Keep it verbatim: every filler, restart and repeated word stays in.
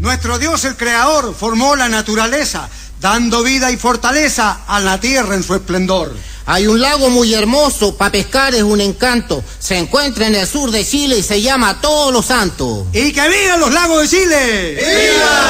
Nuestro Dios, el Creador, formó la naturaleza, dando vida y fortaleza a la tierra en su esplendor. Hay un lago muy hermoso, para pescar es un encanto. Se encuentra en el sur de Chile y se llama Todos los Santos. ¡Y que vivan los lagos de Chile! ¡Viva!